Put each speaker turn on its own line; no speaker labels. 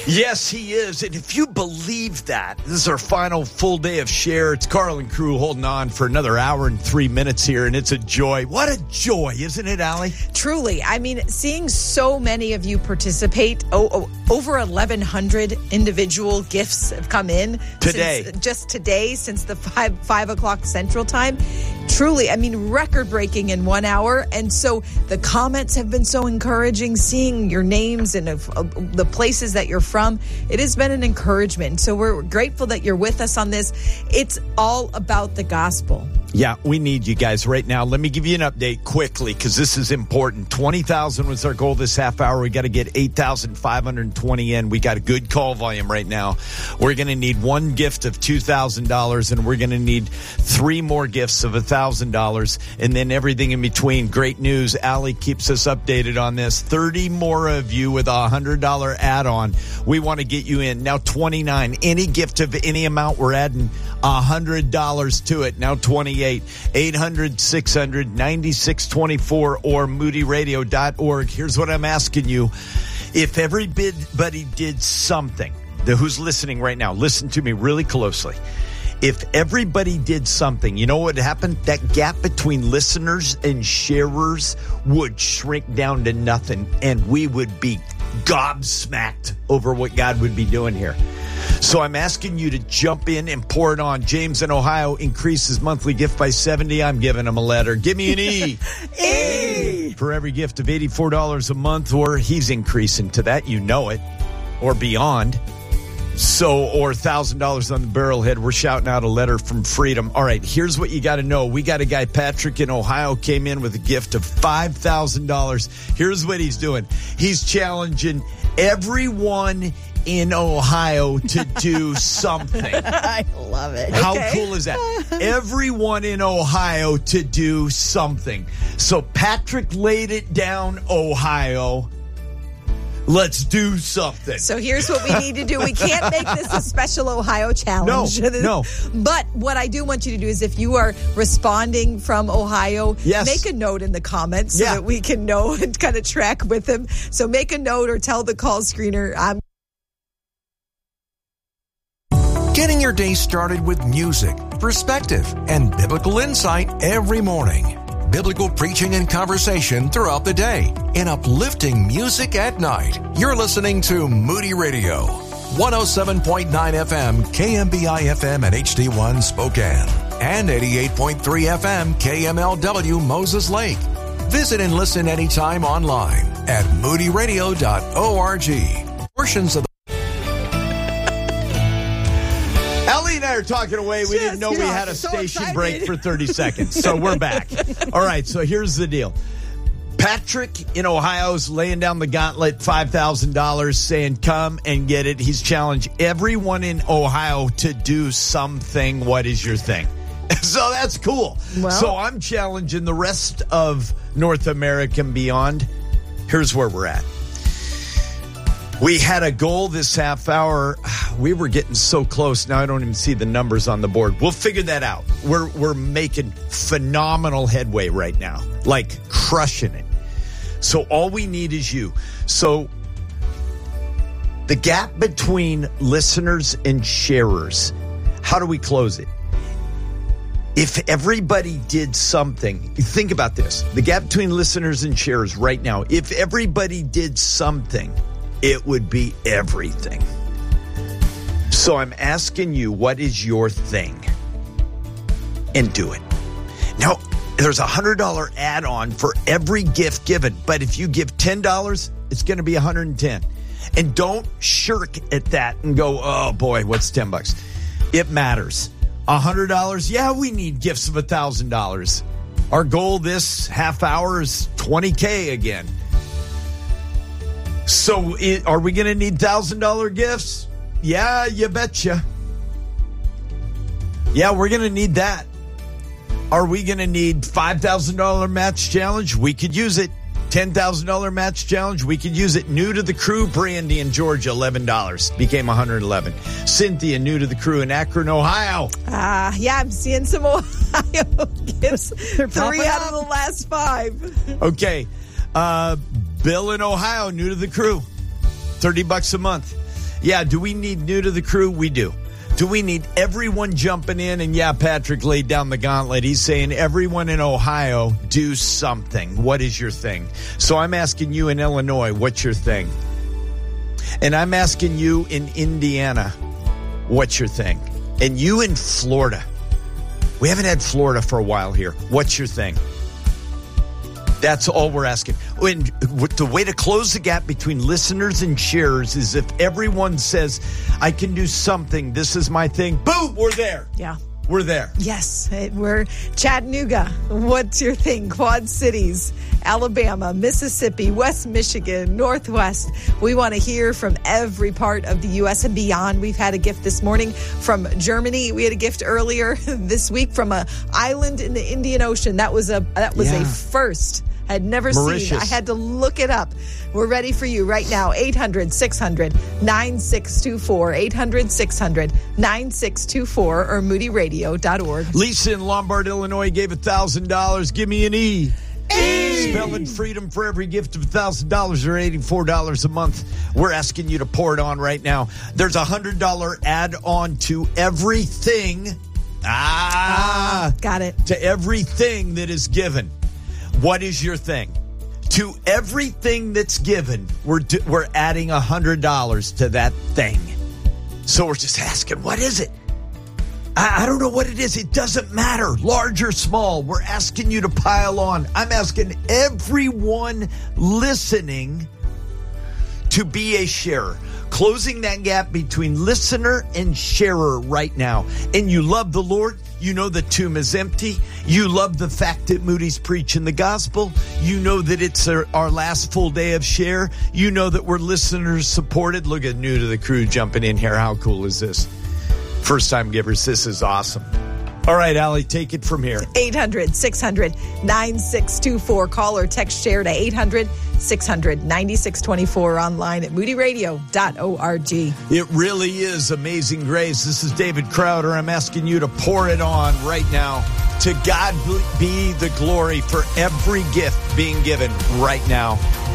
Yes, he is. And if you believe that, this is our final full day of Share. It's Carl and crew holding on for another hour and 3 minutes here, and it's a joy. What a joy, isn't it, Allie?
Truly. I mean, seeing so many of you participate, over 1,100 individual gifts have come in.
Today.
Just today, since the 5 o'clock Central Time. Truly, I mean, record-breaking in 1 hour. And so the comments have been so encouraging, seeing your names and the places that you're from. It has been an encouragement. So we're grateful that you're with us on this. It's all about the gospel.
Yeah, we need you guys right now. Let me give you an update quickly because this is important. 20,000 was our goal this half hour. We got to get 8,520 in. We got a good call volume right now. We're going to need one gift of $2,000, and we're going to need 3 more gifts of $1,000, and then everything in between. Great news. Allie keeps us updated on this. 30 more of you with a $100 add-on. We want to get you in. Now 29. Any gift of any amount, we're adding $100 to it. Now 28. 800-600-9624 or moodyradio.org. Here's what I'm asking you. If everybody did something, who's listening right now, listen to me really closely. If everybody did something, you know what would happen? That gap between listeners and sharers would shrink down to nothing, and we would be gobsmacked over what God would be doing here. So I'm asking you to jump in and pour it on. James in Ohio increases monthly gift by 70. I'm giving him a letter. Give me an E.
E!
For every gift of $84 a month, or he's increasing to that, you know it, or beyond. So, or $1,000 on the barrelhead. We're shouting out a letter from Freedom. All right, here's what you got to know. We got a guy, Patrick in Ohio, came in with a gift of $5,000. Here's what he's doing. He's challenging everyone in Ohio to do something.
I love it.
How cool is that? Everyone in Ohio to do something. So Patrick laid it down, Ohio. Let's do something.
So here's what we need to do. We can't make this a special Ohio challenge.
No.
But what I do want you to do is if you are responding from Ohio, make a note in the comments so that we can know and kind of track with him. So make a note or tell the call screener,
Getting your day started with music, perspective, and biblical insight every morning. Biblical preaching and conversation throughout the day, and uplifting music at night. You're listening to Moody Radio, 107.9 FM, KMBI FM at HD1 Spokane, and 88.3 FM, KMLW Moses Lake. Visit and listen anytime online at moodyradio.org. Portions of the
Allie and I are talking away. We didn't know we had a station break for 30 seconds. So we're back. All right, so here's the deal. Patrick in Ohio's laying down the gauntlet, $5,000, saying come and get it. He's challenged everyone in Ohio to do something. What is your thing? So that's cool. Well, so I'm challenging the rest of North America and beyond. Here's where we're at. We had a goal this half hour. We were getting so close. Now I don't even see the numbers on the board. We'll figure that out. We're making phenomenal headway right now, like crushing it. So all we need is you. So the gap between listeners and sharers, how do we close it? If everybody did something, think about this. The gap between listeners and sharers right now, if everybody did something, it would be everything. So I'm asking you, what is your thing? And do it. Now, there's a $100 add-on for every gift given. But if you give $10, it's going to be $110. And don't shirk at that and go, oh boy, what's $10? It matters. $100, yeah, we need gifts of $1,000. Our goal this half hour is $20K again. So are we going to need $1,000 gifts? Yeah, you betcha. Yeah, we're going to need that. Are we going to need $5,000 match challenge? We could use it. $10,000 match challenge? We could use it. New to the crew, Brandy in Georgia, $11. Became $111. Cynthia, new to the crew in Akron, Ohio.
Yeah, I'm seeing some Ohio gifts. 3 out of the last 5.
Okay. Bill in Ohio, new to the crew, $30 a month. Yeah, do we need new to the crew? We do. Do we need everyone jumping in? And yeah, Patrick laid down the gauntlet. He's saying everyone in Ohio do something. What is your thing? So I'm asking you in Illinois, what's your thing? And I'm asking you in Indiana, what's your thing? And you in Florida. We haven't had Florida for a while here. What's your thing? That's all we're asking. And the way to close the gap between listeners and sharers is if everyone says, I can do something, this is my thing, boom, we're there.
Yeah.
We're there.
Yes, we're Chattanooga. What's your thing? Quad Cities, Alabama, Mississippi, West Michigan, Northwest. We want to hear from every part of the U.S. and beyond. We've had a gift this morning from Germany. We had a gift earlier this week from an island in the Indian Ocean. That was a first. I had never seen. I had to look it up. We're ready for you right now. 800-600-9624. 800-600-9624 or moodyradio.org.
Lisa in Lombard, Illinois gave $1,000. Give me an E. Spelling freedom for every gift of $1,000 or $84 a month. We're asking you to pour it on right now. There's a $100 add-on to everything.
Got it.
To everything that is given. What is your thing? To everything that's given, we're adding $100 to that thing. So we're just asking, what is it? I don't know what it is. It doesn't matter, large or small. We're asking you to pile on. I'm asking everyone listening to be a sharer. Closing that gap between listener and sharer right now. And you love the Lord. You know the tomb is empty. You love the fact that Moody's preaching the gospel. You know that it's our last full day of share. You know that we're listeners supported. Look at new to the crew jumping in here. How cool is this? First time givers. This is awesome. All right, Allie, take it from here.
800-600-9624. Call or text share to 800-600-9624 online at moodyradio.org.
It really is amazing grace. This is David Crowder. I'm asking you to pour it on right now. To God be the glory for every gift being given right now.